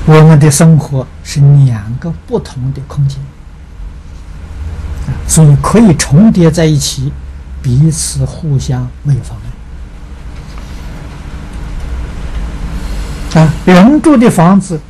我们的生活是两个不同的空间，所以可以重叠在一起，彼此互相没有妨碍。人住的房子